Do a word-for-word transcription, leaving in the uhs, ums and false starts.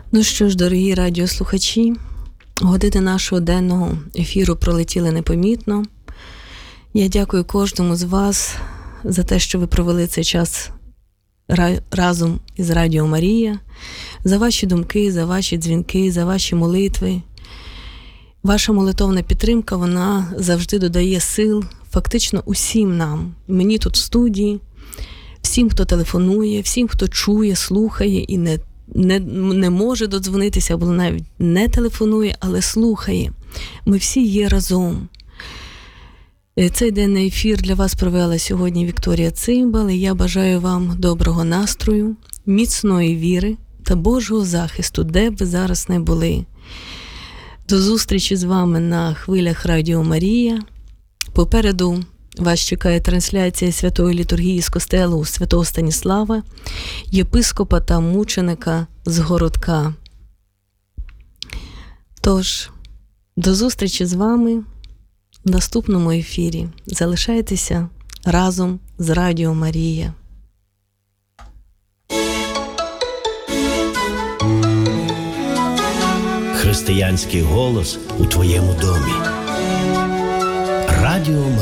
Ну що ж, дорогі радіослухачі, години нашого денного ефіру пролетіли непомітно. Я дякую кожному з вас за те, що ви провели цей час разом із Радіо Марія, за ваші думки, за ваші дзвінки, за ваші молитви. Ваша молитовна підтримка, вона завжди додає сил фактично усім нам. Мені тут в студії, всім, хто телефонує, всім, хто чує, слухає і не Не, не може додзвонитися, або навіть не телефонує, але слухає. Ми всі є разом. Цей денний ефір для вас провела сьогодні Вікторія Цимбал, і я бажаю вам доброго настрою, міцної віри та Божого захисту, де б ви зараз не були. До зустрічі з вами на хвилях Радіо Марія. Попереду вас чекає трансляція святої літургії з костелу Святого Станіслава, єпископа та мученика з Городка. Тож, до зустрічі з вами в наступному ефірі. Залишайтеся разом з Радіо Марія. Християнський голос у твоєму домі. Радіо